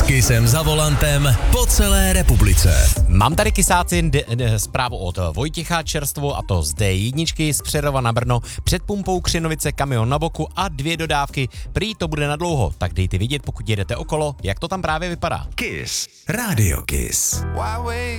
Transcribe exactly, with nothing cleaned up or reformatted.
Kysem za volantem po celé republice. Mám tady kysáci d- d- zprávu od Vojtěcha Čerstvou, a to z D jedna z Přerova na Brno, před pumpou Křinovice kamion na boku a dvě dodávky. Prý to bude nadlouho, tak dejte vidět, pokud jedete okolo, jak to tam právě vypadá. Kiss. Radio Kiss.